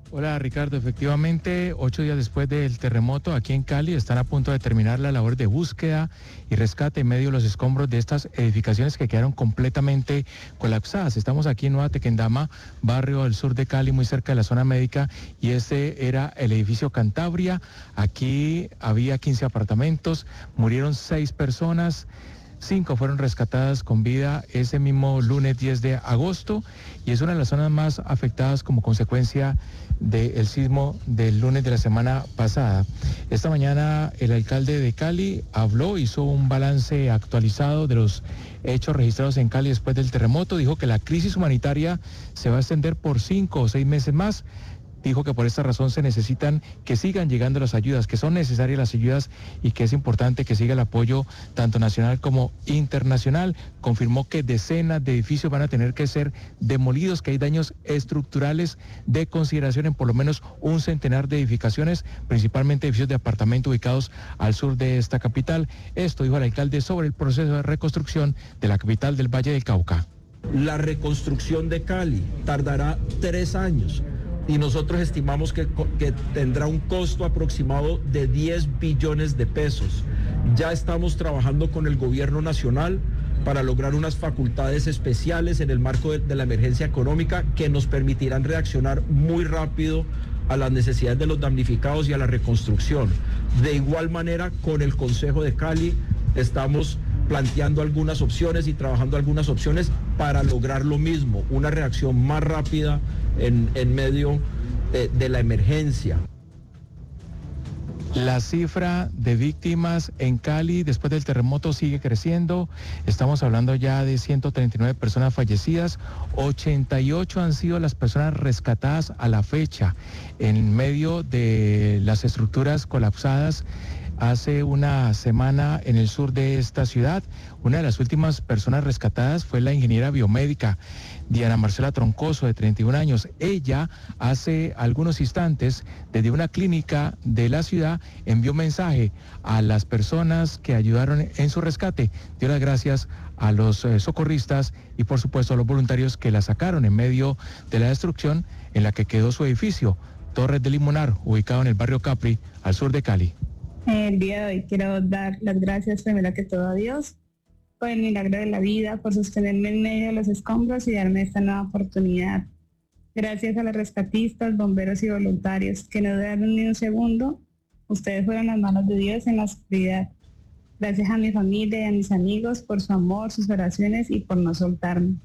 Hola Ricardo, efectivamente 8 días después del terremoto aquí en Cali están a punto de terminar la labor de búsqueda y rescate en medio de los escombros de estas edificaciones que quedaron completamente colapsadas. Estamos aquí en Nueva Tequendama, barrio del sur de Cali, muy cerca de la zona médica, y este era el edificio Cantabria. Aquí había 15 apartamentos, murieron 6 personas. 5 fueron rescatadas con vida ese mismo lunes 10 de agosto y es una de las zonas más afectadas como consecuencia del sismo del lunes de la semana pasada. Esta mañana el alcalde de Cali habló, hizo un balance actualizado de los hechos registrados en Cali después del terremoto. Dijo que la crisis humanitaria se va a extender por 5 o 6 meses más. Dijo que por esta razón se necesitan que sigan llegando las ayudas, que son necesarias las ayudas y que es importante que siga el apoyo tanto nacional como internacional. Confirmó que decenas de edificios van a tener que ser demolidos, que hay daños estructurales de consideración en por lo menos un centenar de edificaciones, principalmente edificios de apartamento ubicados al sur de esta capital. Esto dijo el alcalde sobre el proceso de reconstrucción de la capital del Valle del Cauca. La reconstrucción de Cali tardará 3 años. Y nosotros estimamos que tendrá un costo aproximado de 10 billones de pesos. Ya estamos trabajando con el gobierno nacional para lograr unas facultades especiales en el marco de la emergencia económica que nos permitirán reaccionar muy rápido a las necesidades de los damnificados y a la reconstrucción. De igual manera, con el Consejo de Cali estamos planteando algunas opciones y trabajando algunas opciones para lograr lo mismo, una reacción más rápida en medio de la emergencia. La cifra de víctimas en Cali después del terremoto sigue creciendo. Estamos hablando ya de 139 personas fallecidas, 88 han sido las personas rescatadas a la fecha en medio de las estructuras colapsadas. Hace una semana en el sur de esta ciudad, una de las últimas personas rescatadas fue la ingeniera biomédica Diana Marcela Troncoso, de 31 años. Ella, hace algunos instantes, desde una clínica de la ciudad, envió un mensaje a las personas que ayudaron en su rescate. Dio las gracias a los socorristas y, por supuesto, a los voluntarios que la sacaron en medio de la destrucción en la que quedó su edificio, Torres de Limonar, ubicado en el barrio Capri, al sur de Cali. El día de hoy quiero dar las gracias primero que todo a Dios por el milagro de la vida, por sostenerme en medio de los escombros y darme esta nueva oportunidad. Gracias a los rescatistas, bomberos y voluntarios que no dudaron ni un segundo. Ustedes fueron las manos de Dios en la oscuridad. Gracias a mi familia y a mis amigos por su amor, sus oraciones y por no soltarme.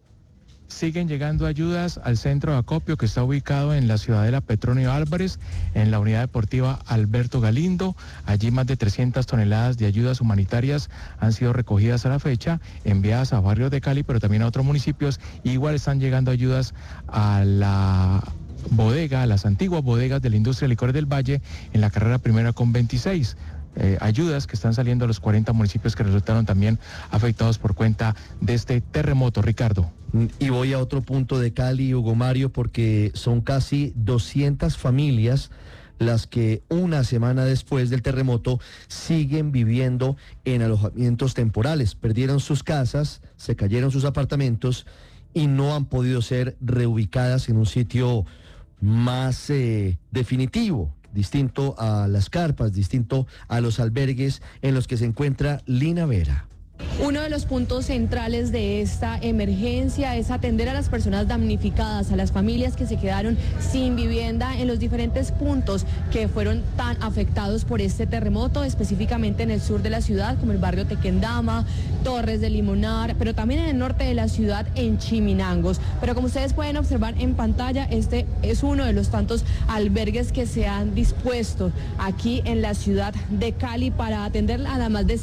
Siguen llegando ayudas al centro de acopio que está ubicado en la Ciudadela Petronio Álvarez, en la unidad deportiva Alberto Galindo. Allí más de 300 toneladas de ayudas humanitarias han sido recogidas a la fecha, enviadas a barrios de Cali, pero también a otros municipios. Igual están llegando ayudas a la bodega, a las antiguas bodegas de la industria de licores del Valle, en la carrera primera con 26. Ayudas que están saliendo a los 40 municipios que resultaron también afectados por cuenta de este terremoto, Ricardo. Y voy a otro punto de Cali, Hugo Mario, porque son casi 200 familias las que una semana después del terremoto siguen viviendo en alojamientos temporales. Perdieron sus casas, se cayeron sus apartamentos y no han podido ser reubicadas en un sitio más definitivo, distinto a las carpas, distinto a los albergues en los que se encuentra Lina Vera. Uno de los puntos centrales de esta emergencia es atender a las personas damnificadas, a las familias que se quedaron sin vivienda en los diferentes puntos que fueron tan afectados por este terremoto, específicamente en el sur de la ciudad, como el barrio Tequendama, Torres de Limonar, pero también en el norte de la ciudad, en Chiminangos. Pero como ustedes pueden observar en pantalla, este es uno de los tantos albergues que se han dispuesto aquí en la ciudad de Cali para atender a las más de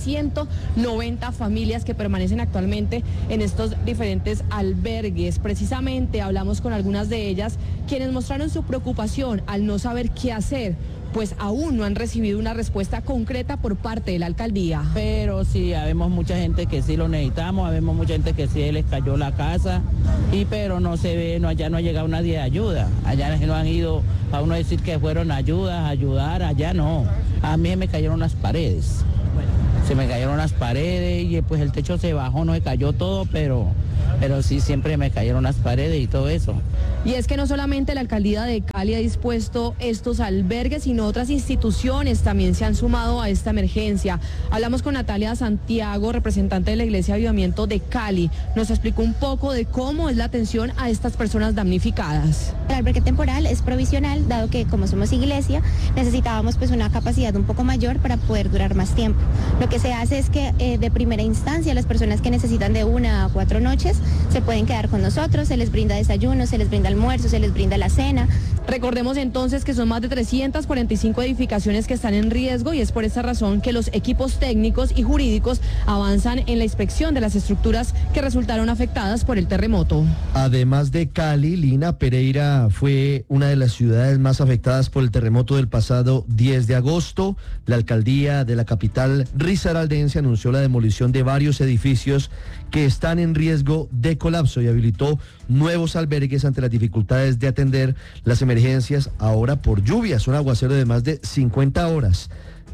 190 familias que permanecen actualmente en estos diferentes albergues. Precisamente hablamos con algunas de ellas, quienes mostraron su preocupación al no saber qué hacer, pues aún no han recibido una respuesta concreta por parte de la alcaldía. Pero sí, habemos mucha gente que sí lo necesitamos, habemos mucha gente que sí les cayó la casa, pero no se ve, allá no ha llegado nadie de ayuda. Allá no han ido a uno decir que fueron ayudas, ayudar, allá no. A mí me cayeron las paredes. Se me cayeron las paredes y pues el techo se bajó, no se cayó todo, pero pero sí siempre me cayeron las paredes y todo eso. Y es que no solamente la alcaldía de Cali ha dispuesto estos albergues, sino otras instituciones también se han sumado a esta emergencia. Hablamos con Natalia Santiago, representante de la Iglesia Avivamiento de Cali. Nos explicó un poco de cómo es la atención a estas personas damnificadas. El albergue temporal es provisional, dado que como somos iglesia, necesitábamos pues una capacidad un poco mayor para poder durar más tiempo. Lo que se hace es que de primera instancia las personas que necesitan de 1 a 4 noches se pueden quedar con nosotros, se les brinda desayuno, se les brinda almuerzo, se les brinda la cena. Recordemos entonces que son más de 345 edificaciones que están en riesgo y es por esa razón que los equipos técnicos y jurídicos avanzan en la inspección de las estructuras que resultaron afectadas por el terremoto. Además de Cali, Lina, Pereira fue una de las ciudades más afectadas por el terremoto del pasado 10 de agosto. La alcaldía de la capital risaraldense anunció la demolición de varios edificios que están en riesgo de colapso y habilitó nuevos albergues ante las dificultades de atender las emergencias ahora por lluvias, un aguacero de más de 50 horas.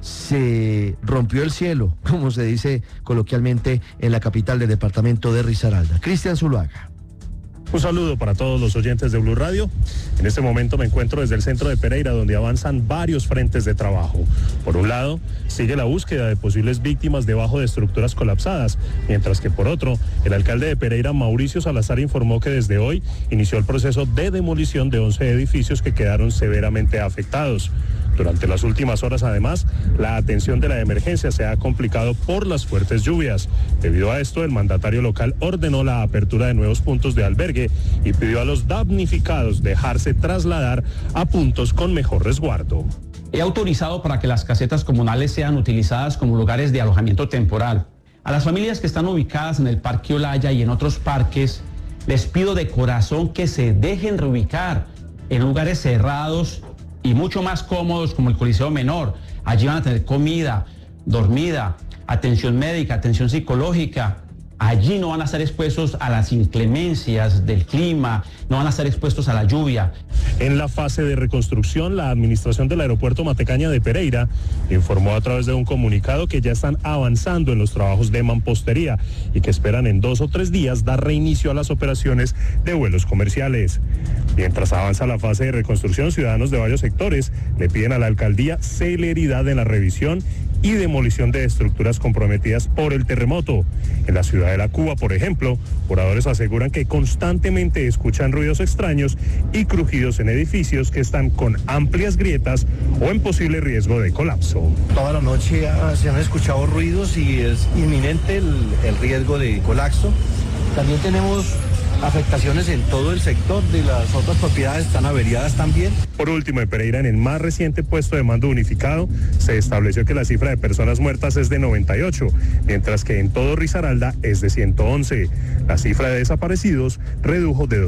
Se rompió el cielo, como se dice coloquialmente en la capital del departamento de Risaralda. Cristian Zuluaga. Un saludo para todos los oyentes de Blue Radio. En este momento me encuentro desde el centro de Pereira, donde avanzan varios frentes de trabajo. Por un lado, sigue la búsqueda de posibles víctimas debajo de estructuras colapsadas, mientras que por otro, el alcalde de Pereira, Mauricio Salazar, informó que desde hoy inició el proceso de demolición de 11 edificios que quedaron severamente afectados. Durante las últimas horas, además, la atención de la emergencia se ha complicado por las fuertes lluvias. Debido a esto, el mandatario local ordenó la apertura de nuevos puntos de albergue y pidió a los damnificados dejarse trasladar a puntos con mejor resguardo. He autorizado para que las casetas comunales sean utilizadas como lugares de alojamiento temporal. A las familias que están ubicadas en el Parque Olaya y en otros parques, les pido de corazón que se dejen reubicar en lugares cerrados y mucho más cómodos como el Coliseo Menor. Allí van a tener comida, dormida, atención médica, atención psicológica. Allí no van a estar expuestos a las inclemencias del clima, no van a estar expuestos a la lluvia. En la fase de reconstrucción, la administración del aeropuerto Matecaña de Pereira informó a través de un comunicado que ya están avanzando en los trabajos de mampostería y que esperan en 2 o 3 días dar reinicio a las operaciones de vuelos comerciales. Mientras avanza la fase de reconstrucción, ciudadanos de varios sectores le piden a la alcaldía celeridad en la revisión y demolición de estructuras comprometidas por el terremoto. En la ciudad de La Cuba, por ejemplo, moradores aseguran que constantemente escuchan ruidos extraños y crujidos en edificios que están con amplias grietas o en posible riesgo de colapso. Toda la noche se han escuchado ruidos y es inminente el riesgo de colapso. También tenemos afectaciones en todo el sector, de las otras propiedades están averiadas también. Por último, en Pereira, en el más reciente puesto de mando unificado, se estableció que la cifra de personas muertas es de 98, mientras que en todo Risaralda es de 111. La cifra de desaparecidos redujo de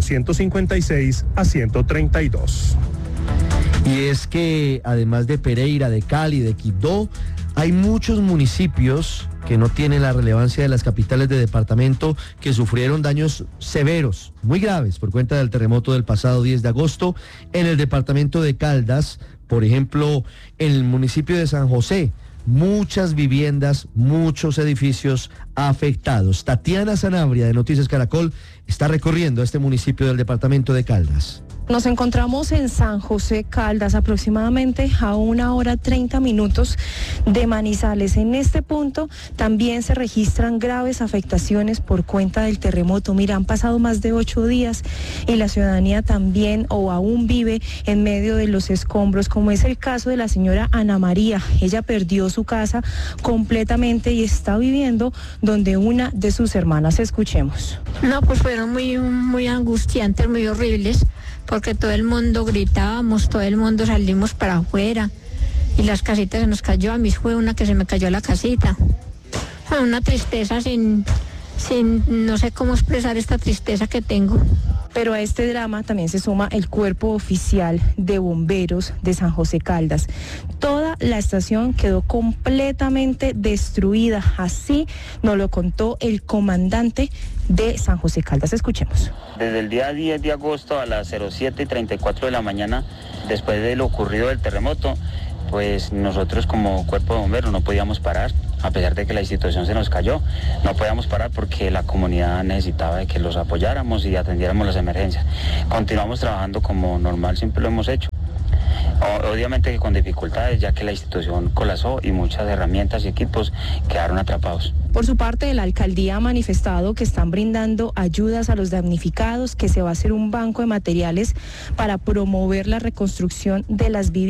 256 a 132. Y es que además de Pereira, de Cali, de Quibdó, hay muchos municipios que no tienen la relevancia de las capitales de departamento que sufrieron daños severos, muy graves, por cuenta del terremoto del pasado 10 de agosto. En el departamento de Caldas, por ejemplo, en el municipio de San José, muchas viviendas, muchos edificios afectados. Tatiana Sanabria, de Noticias Caracol, está recorriendo este municipio del departamento de Caldas. Nos encontramos en San José Caldas, aproximadamente a 1 hora 30 minutos de Manizales. En este punto también se registran graves afectaciones por cuenta del terremoto. Mira, han pasado más de 8 días y la ciudadanía también o aún vive en medio de los escombros, como es el caso de la señora Ana María. Ella perdió su casa completamente y está viviendo donde una de sus hermanas. Escuchemos. No, pues fueron muy angustiantes, muy horribles, porque todo el mundo gritábamos, todo el mundo salimos para afuera y las casitas se nos cayó. A mí fue una que se me cayó la casita. Fue una tristeza sin no sé cómo expresar esta tristeza que tengo. Pero a este drama también se suma el cuerpo oficial de bomberos de San José Caldas. Toda la estación quedó completamente destruida, así nos lo contó el comandante de San José Caldas. Escuchemos. Desde el día 10 de agosto a las 07:34 de la mañana, después de lo ocurrido del terremoto, pues nosotros como cuerpo de bomberos no podíamos parar. A pesar de que la institución se nos cayó, no podíamos parar porque la comunidad necesitaba de que los apoyáramos y atendiéramos las emergencias. Continuamos trabajando como normal, siempre lo hemos hecho. Obviamente que con dificultades, ya que la institución colapsó y muchas herramientas y equipos quedaron atrapados. Por su parte, la alcaldía ha manifestado que están brindando ayudas a los damnificados, que se va a hacer un banco de materiales para promover la reconstrucción de las viviendas.